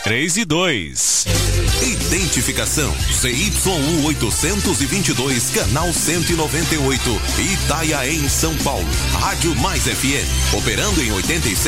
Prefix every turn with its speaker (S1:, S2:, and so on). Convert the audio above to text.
S1: 3 e 2.
S2: Identificação CYU 822, canal 198, Itaiaém, São Paulo. Rádio Mais FM, operando em 87.